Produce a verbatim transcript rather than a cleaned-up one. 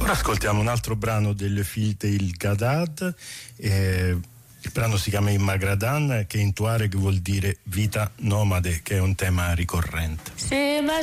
Ora ascoltiamo un altro brano delle Filte il Gadad, eh, il brano si chiama Imagradan, che in Tuareg vuol dire vita nomade, che è un tema ricorrente. Se ma